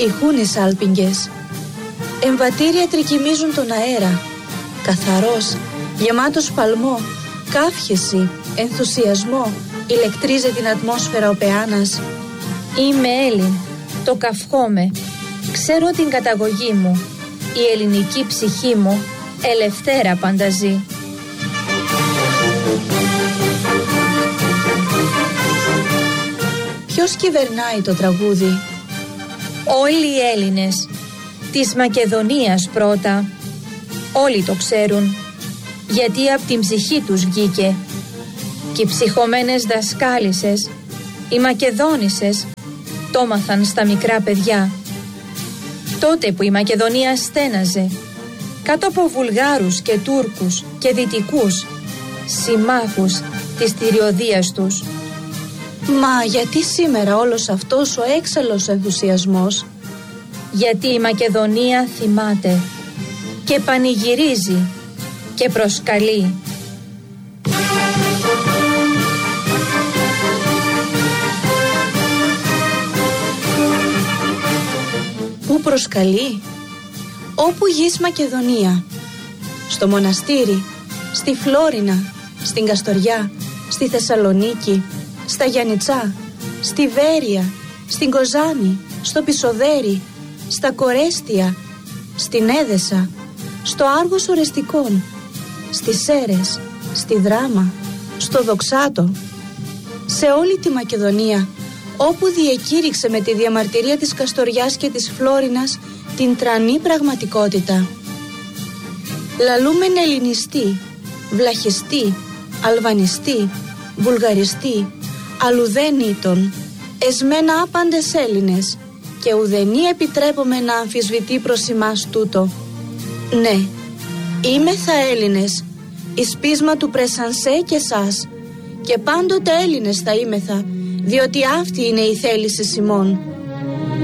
ηχούν οι σάλπιγγες. Εμβατήρια τρικυμίζουν τον αέρα, καθαρός, γεμάτος παλμό, καύχεση, ενθουσιασμό, ηλεκτρίζει την ατμόσφαιρα ο πεάνας. Είμαι Έλλην, το καυχόμαι, ξέρω την καταγωγή μου, η ελληνική ψυχή μου ελευθέρα πανταζεί. Ποιος κυβερνάει το τραγούδι? Όλοι οι Έλληνες, της Μακεδονίας πρώτα. Όλοι το ξέρουν, γιατί από την ψυχή τους βγήκε. Και οι ψυχωμένες δασκάλισσες, οι Μακεδόνισσες, το μάθαν στα μικρά παιδιά. Τότε που η Μακεδονία στέναζε, κάτω από Βουλγάρους και Τούρκους και Δυτικούς, συμμάχους της τυριωδίας τους. Μα γιατί σήμερα όλος αυτός ο έξαλλος ενθουσιασμός? Γιατί η Μακεδονία θυμάται και πανηγυρίζει και προσκαλεί. Πού προσκαλεί? Όπου γης Μακεδονία. Στο μοναστήρι, στη Φλόρινα, στην Καστοριά, στη Θεσσαλονίκη, στα Γιαννιτσά, στη Βέρεια, στην Κοζάνη, στο Πισοδέρι, στα Κορέστια, στην Έδεσα, στο Άργος Ορεστικών, στις Σέρες, στη Δράμα, στο Δοξάτο. Σε όλη τη Μακεδονία, όπου διεκήρυξε με τη διαμαρτυρία της Καστοριάς και της Φλόρινας την τρανή πραγματικότητα. Λαλούμεν ελληνιστή, βλαχιστή, αλβανιστή, βουλγαριστή, αλλουδένιτον, εσμένα άπαντες Έλληνες, και ουδενή επιτρέπομαι να αμφισβητεί προς ημάς τούτο. Ναι, είμεθα Έλληνες, εις πείσμα του Πρεσανσέ και σας, και πάντοτε Έλληνες θα είμεθα, διότι αυτή είναι η θέληση ημών.